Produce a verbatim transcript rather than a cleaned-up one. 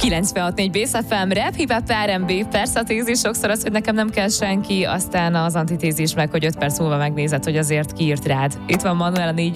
kilencvenhat négy Bész ef em, rap, hip-hop, er en bé, persze a tézis sokszor az, hogy nekem nem kell senki, aztán az antitézis meg, hogy öt perc múlva megnézed, hogy azért kiírt rád. Itt van Manuel a négy